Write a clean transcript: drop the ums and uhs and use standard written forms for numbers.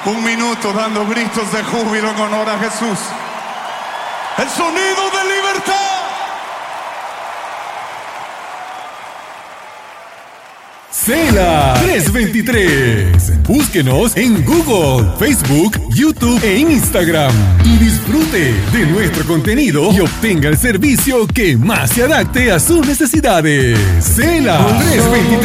Un minuto dando gritos de júbilo en honor a Jesús. El sonido de libertad. Cela 323. Búsquenos en Google, Facebook, YouTube e Instagram y disfrute de nuestro contenido y obtenga el servicio que más se adapte a sus necesidades. Cela 323.